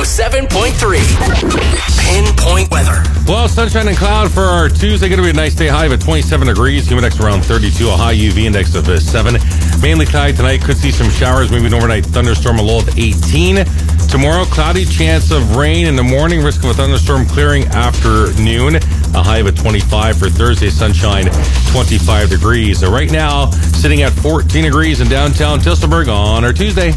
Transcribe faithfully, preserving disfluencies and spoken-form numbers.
oh seven point three. Pinpoint weather. Well, sunshine and cloud for our Tuesday. Going to be a nice day. High of twenty-seven degrees. Humidex around thirty-two. A high U V index of seven. Mainly cloudy tonight. Could see some showers. Maybe an overnight thunderstorm. A low of eighteen. Tomorrow, cloudy, chance of rain in the morning. Risk of a thunderstorm clearing afternoon. A high of twenty-five for Thursday. Sunshine, twenty-five degrees. So right now, sitting at fourteen degrees in downtown Tillsonburg on our Tuesday.